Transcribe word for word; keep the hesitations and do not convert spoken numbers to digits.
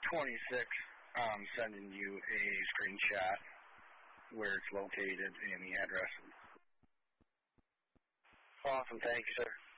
twenty-six, um, sending you a screenshot where it's located and the address. Awesome. Thank you, sir.